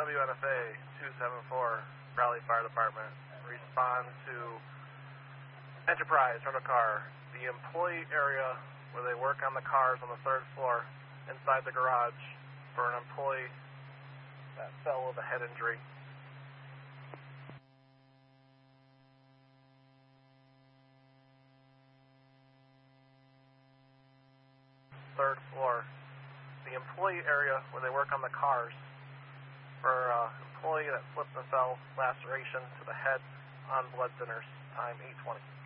WNFA 274, Raleigh Fire Department. Respond to Enterprise, rental car. The employee area where they work on the cars on the 3rd floor inside the garage for an employee that fell with a head injury. Third floor. The employee area where they work on the cars for an employee that slipped and fell, laceration to the head on blood thinners, time 8:20.